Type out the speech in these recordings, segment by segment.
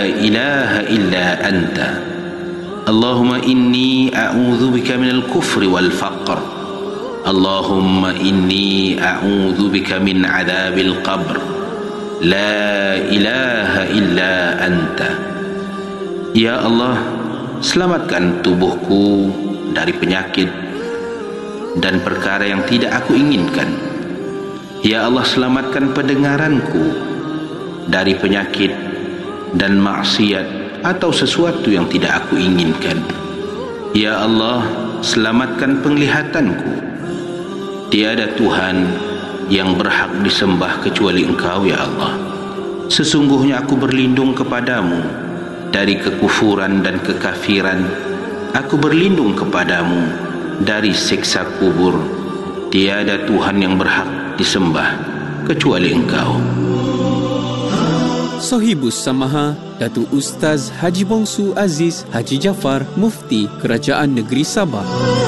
إله إلا أنت اللهم إني أعوذ بك من الكفر والفقر اللهم إني أعوذ بك من عذاب القبر لا إله إلا أنت. Ya Allah, selamatkan tubuhku dari penyakit dan perkara yang tidak aku inginkan. Ya Allah, selamatkan pendengaranku dari penyakit dan maksiat atau sesuatu yang tidak aku inginkan. Ya Allah, selamatkan penglihatanku. Tiada Tuhan yang berhak disembah kecuali Engkau, ya Allah. Sesungguhnya aku berlindung kepadamu dari kekufuran dan kekafiran. Aku berlindung kepadamu dari siksa kubur. Tiada Tuhan yang berhak disembah kecuali Engkau. Sohibus Samaha Datuk Ustaz Haji Bongsu Aziz Haji Jaafar, Mufti Kerajaan Negeri Sabah.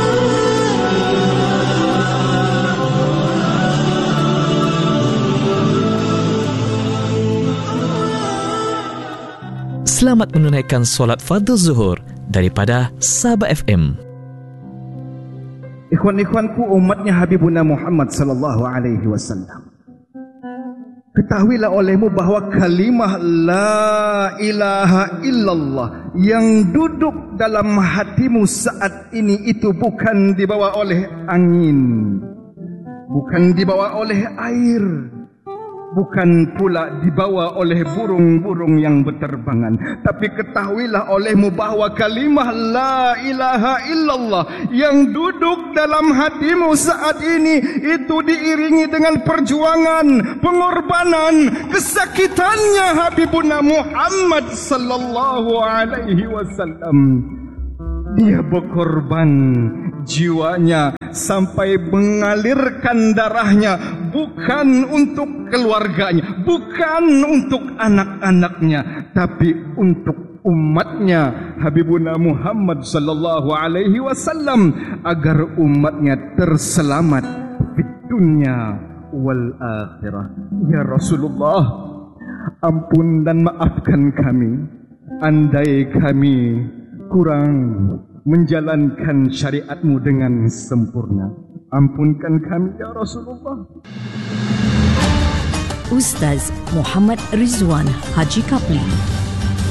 Selamat menunaikan solat Fardhu Zuhur daripada Sabah FM. Ikhwan-ikhwanku, umatnya Habibuna Muhammad sallallahu alaihi wasallam, ketahuilah olehmu bahawa kalimah la ilaha illallah yang duduk dalam hatimu saat ini itu bukan dibawa oleh angin, bukan dibawa oleh air, bukan pula dibawa oleh burung-burung yang berterbangan. Tapi ketahuilah olehmu bahawa kalimah la ilaha illallah yang duduk dalam hatimu saat ini itu diiringi dengan perjuangan, pengorbanan, kesakitannya Habibuna Muhammad sallallahu alaihi wasallam. Dia berkorban jiwanya sampai mengalirkan darahnya, bukan untuk keluarganya, bukan untuk anak-anaknya, tapi untuk umatnya Habibuna Muhammad sallallahu alaihi wasallam, agar umatnya terselamat di dunia wal akhirah. Ya Rasulullah, ampun dan maafkan kami andai kami kurang menjalankan syariatmu dengan sempurna. Ampunkan kami ya Rasulullah. Ustaz Muhammad Rizwan Haji Kapli.